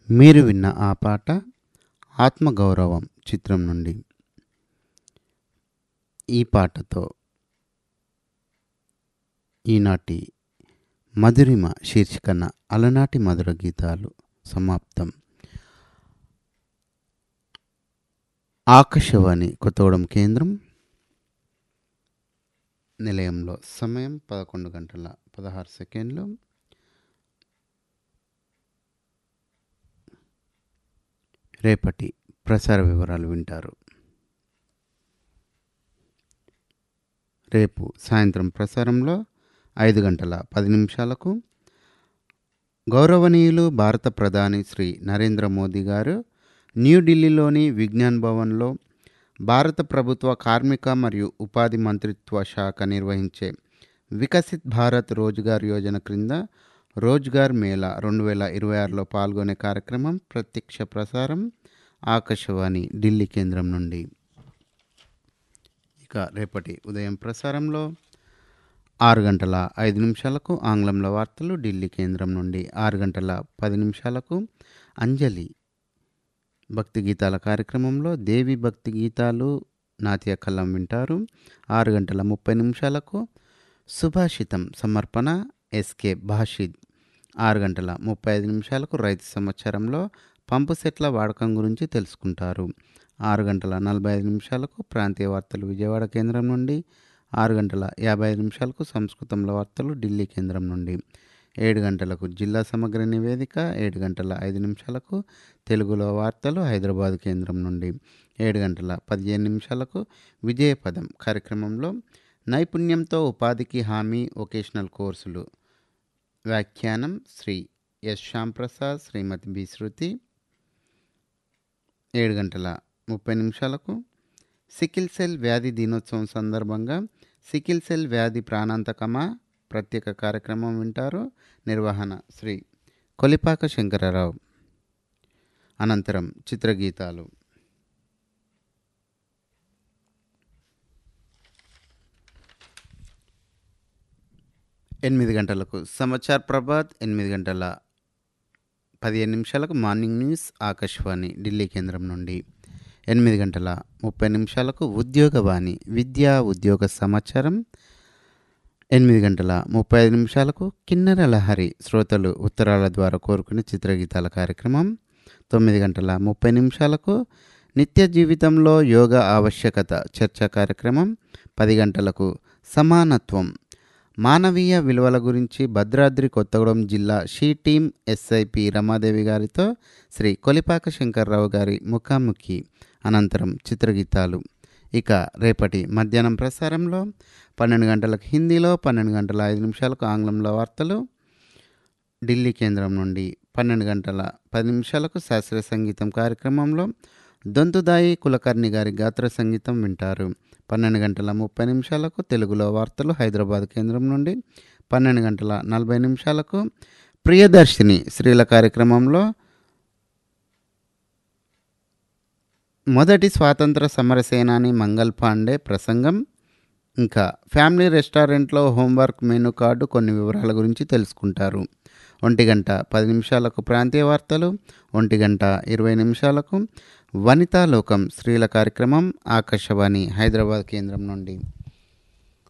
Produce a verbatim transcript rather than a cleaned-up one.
మీరు విన్న ఆ పాట ఆత్మగౌరవం చిత్రం నుండి. ఈ పాటతో ఈనాటి మధురిమ శీర్షికన అలనాటి మధుర గీతాలు సమాప్తం. ఆకాశవాణి కొత్తగూడెం కేంద్రం నిలయంలో సమయం పదకొండు గంటల పదహారు సెకండ్లు. రేపటి ప్రసార వివరాలు వింటారు. రేపు సాయంత్రం ప్రసారంలో ఐదు గంటల పది నిమిషాలకు గౌరవనీయులు భారత ప్రధాని శ్రీ నరేంద్ర మోదీ గారు న్యూఢిల్లీలోని విజ్ఞాన్ భవన్లో భారత ప్రభుత్వ కార్మిక మరియు ఉపాధి మంత్రిత్వ శాఖ నిర్వహించే వికసిత్ భారత్ రోజ్గార్ యోజన క్రింద రోజ్గార్ మేళా రెండు వేల ఇరవై ఆరులో పాల్గొనే కార్యక్రమం ప్రత్యక్ష ప్రసారం ఆకాశవాణి ఢిల్లీ కేంద్రం నుండి. ఇక రేపటి ఉదయం ప్రసారంలో ఆరు గంటల ఐదు నిమిషాలకు ఆంగ్లంలో వార్తలు ఢిల్లీ కేంద్రం నుండి, ఆరు గంటల పది నిమిషాలకు అంజలి భక్తి గీతాల కార్యక్రమంలో దేవి భక్తి గీతాలు నాట్య కలం వింటారు. ఆరు గంటల ముప్పై నిమిషాలకు సుభాషితం సమర్పణ ఎస్కే భాషిద్. ఆరు గంటల ముప్పై ఐదు నిమిషాలకు రైతు సమాచారంలో పంపు సెట్ల వాడకం గురించి తెలుసుకుంటారు. ఆరు గంటల నలభై ఐదు నిమిషాలకు ప్రాంతీయ వార్తలు విజయవాడ కేంద్రం నుండి, ఆరు గంటల యాభై ఐదు నిమిషాలకు సంస్కృతంలో వార్తలు ఢిల్లీ కేంద్రం నుండి, ఏడు గంటలకు జిల్లా సమగ్ర నివేదిక, ఏడు గంటల ఐదు నిమిషాలకు తెలుగులో వార్తలు హైదరాబాద్ కేంద్రం నుండి, ఏడు గంటల పదిహేను నిమిషాలకు విజయపదం కార్యక్రమంలో నైపుణ్యంతో ఉపాధికి హామీ వొకేషనల్ కోర్సులు వ్యాఖ్యానం శ్రీ ఎస్ శ్యాంప్రసాద్, శ్రీమతి బి శృతి. ఏడు గంటల ముప్పై నిమిషాలకు సికిల్ సెల్ వ్యాధి దినోత్సవం సందర్భంగా సికిల్ సెల్ వ్యాధి ప్రాణాంతకమా ప్రత్యేక కార్యక్రమం వింటారు. నిర్వహణ శ్రీ కొలిపాక శంకరరావు. అనంతరం చిత్రగీతాలు. ఎనిమిది గంటలకు సమాచార్ ప్రభాత్, ఎనిమిది గంటల పదిహేను నిమిషాలకు మార్నింగ్ న్యూస్ ఆకాశవాణి ఢిల్లీ కేంద్రం నుండి, ఎనిమిది గంటల ముప్పై నిమిషాలకు ఉద్యోగవాణి విద్యా ఉద్యోగ సమాచారం, ఎనిమిది గంటల ముప్పై ఐదు నిమిషాలకు కిన్నెర లహరి శ్రోతలు ఉత్తరాల ద్వారా కోరుకునే చిత్రగీతాల కార్యక్రమం, తొమ్మిది గంటల ముప్పై నిమిషాలకు నిత్య జీవితంలో యోగా ఆవశ్యకత చర్చా కార్యక్రమం, పది గంటలకు సమానత్వం మానవీయ విలువల గురించి భద్రాద్రి కొత్తగూడెం జిల్లా షీ టీమ్ ఎస్ఐపి రమాదేవి గారితో శ్రీ కొలిపాక శంకర్రావు గారి ముఖాముఖి. అనంతరం చిత్రగీతాలు. ఇక రేపటి మధ్యాహ్నం ప్రసారంలో పన్నెండు గంటలకు హిందీలో, పన్నెండు గంటల ఐదు నిమిషాలకు ఆంగ్లంలో వార్తలు ఢిల్లీ కేంద్రం నుండి, పన్నెండు గంటల పది నిమిషాలకు శాస్త్రీయ సంగీతం కార్యక్రమంలో దొంతుదాయి కులకర్ణి గారి గాత్ర సంగీతం వింటారు. పన్నెండు గంటల ముప్పై నిమిషాలకు తెలుగులో వార్తలు హైదరాబాద్ కేంద్రం నుండి, పన్నెండు గంటల నలభై నిమిషాలకు ప్రియదర్శిని స్త్రీల కార్యక్రమంలో మొదటి స్వాతంత్ర సమరసేనాని మంగల్ పాండే ప్రసంగం, ఇంకా ఫ్యామిలీ రెస్టారెంట్లో హోంవర్క్ మెనూ కార్డు కొన్ని వివరాల గురించి తెలుసుకుంటారు. ఒంటి గంట పది నిమిషాలకు ప్రాంతీయ వార్తలు, ఒంటి గంట ఇరవై నిమిషాలకు వనితాలోకం స్త్రీల కార్యక్రమం ఆకాశవాణి హైదరాబాద్ కేంద్రం నుండి.